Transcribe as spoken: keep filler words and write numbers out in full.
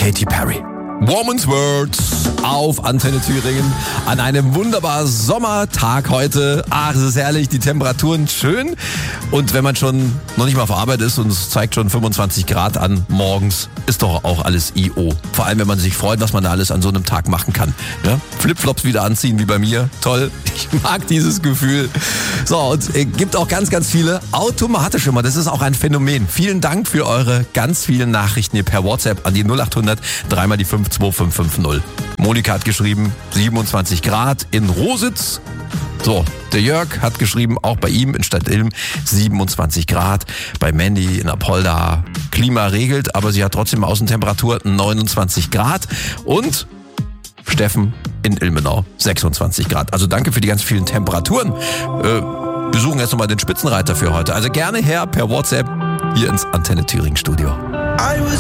Katy Perry. Woman's Words auf Antenne Thüringen an einem wunderbar Sommertag heute. Ach, es ist herrlich, die Temperaturen schön. Und wenn man schon noch nicht mal auf Arbeit ist und es zeigt schon fünfundzwanzig Grad an morgens, ist doch auch alles I O. Vor allem, wenn man sich freut, was man da alles an so einem Tag machen kann. Ja? Flipflops wieder anziehen wie bei mir. Toll. Ich mag dieses Gefühl. So, und es gibt auch ganz, ganz viele automatisch immer. Das ist auch ein Phänomen. Vielen Dank für eure ganz vielen Nachrichten hier per WhatsApp an die null acht hundert dreimal die fünf zwei fünf fünf null. Monika hat geschrieben, siebenundzwanzig Grad in Rositz. So, der Jörg hat geschrieben, auch bei ihm in Stadtilm siebenundzwanzig Grad. Bei Mandy in Apolda Klima regelt, aber sie hat trotzdem Außentemperatur neunundzwanzig Grad. Und Steffen in Ilmenau sechsundzwanzig Grad. Also danke für die ganz vielen Temperaturen. Äh, wir suchen jetzt nochmal den Spitzenreiter für heute. Also gerne her per WhatsApp hier ins Antenne Thüringen Studio.